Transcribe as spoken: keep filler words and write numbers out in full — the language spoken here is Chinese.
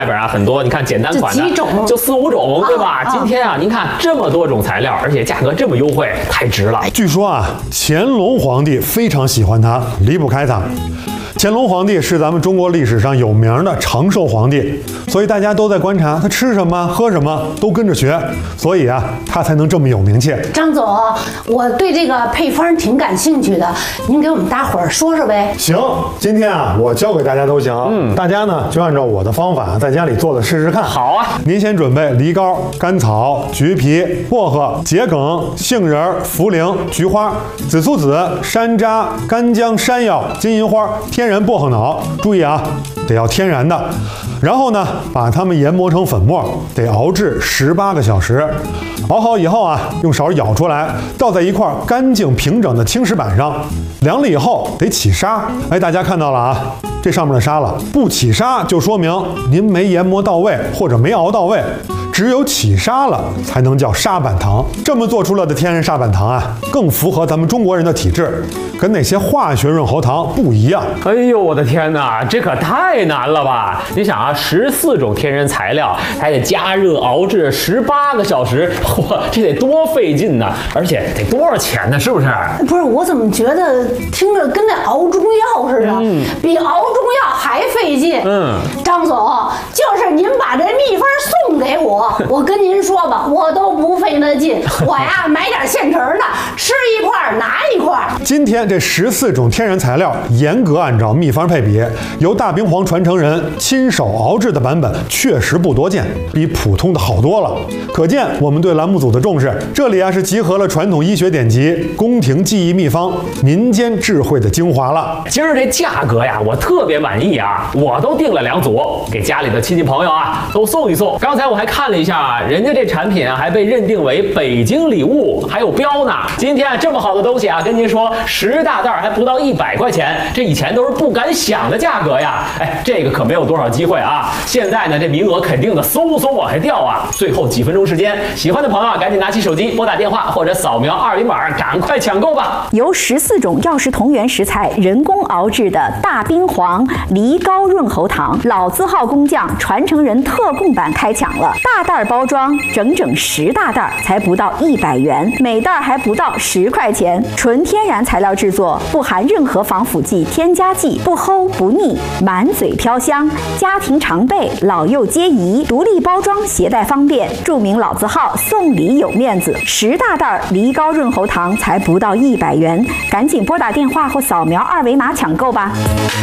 边啊很多，你看简单款的几种就四五种，对吧？ 啊啊、 今天啊，您看这么多种材料，而且价格这么优惠，太值了。 据说啊，乾隆皇帝非常喜欢它，离不开它。乾隆皇帝是咱们中国历史上有名的长寿皇帝，所以大家都在观察他吃什么、喝什么，都跟着学，所以啊，他才能这么有名气。 张总，我对这个配方挺感兴趣的，您给我们大伙儿说说呗。 行，今天啊，我教给大家都行。嗯，大家呢就按照我的方法在家里做的试试看。 好啊， 您先准备梨膏、甘草、橘皮、薄荷、桔梗、杏仁、茯苓、菊花、紫苏籽、山楂、干姜、山药、金银花、天然薄荷脑。注意啊，得要天然的。然后呢，把它们研磨成粉末，得熬制十八个小时。熬好以后啊，用勺舀出来，倒在一块干净平整的青石板上，凉了以后得起沙。哎，大家看到了啊，这上面的沙了，不起沙就说明您没研磨到位或者没熬到位。只有起沙了，才能叫砂板糖。这么做出来的天然砂板糖啊，更符合咱们中国人的体质，跟那些化学润喉糖不一样。 哎呦，我的天哪，这可太难了吧！你想啊，十四种天然材料，还得加热熬制十八个小时，嚯，这得多费劲呢！而且得多少钱呢？是不是？ 不是，我怎么觉得听着跟那熬中药似的，嗯、比熬中药还费劲。嗯，张总，就是您把这秘方送给我。我跟您说吧，我都不费那劲，我呀买点现成的，吃一块拿一块。 今天这十四种天然材料严格按照秘方配比，由大冰皇传承人亲手熬制的版本确实不多见，比普通的好多了。可见我们对栏目组的重视。这里啊是集合了传统医学典籍、宫廷技艺秘方、民间智慧的精华了。 今儿这价格呀，我特别满意啊，我都订了两组，给家里的亲戚朋友啊都送一送。刚才我还看了一下，人家这产品啊还被认定为北京礼物，还有标呢。今天这么好的东西啊，跟您说，十大袋还不到一百块钱，这以前都是不敢想的价格呀。哎，这个可没有多少机会啊。现在呢，这名额肯定的嗖嗖往下掉啊。最后几分钟时间，喜欢的朋友啊，赶紧拿起手机拨打电话或者扫描二维码，赶快抢购吧。 由十四种药食同源食材人工熬制的大冰皇梨膏润喉糖，老字号工匠传承人特供版开抢了，大袋包装整整十大袋，才不到一百元，每袋还不到十块钱，纯天然材料制作，不含任何防腐剂、添加剂，不齁不腻，满嘴飘香，家庭常备，老幼皆宜，独立包装，携带方便。著名老字号，送礼有面子，十大袋梨膏润喉糖才不到一百元，赶紧拨打电话或扫描二维码抢购吧。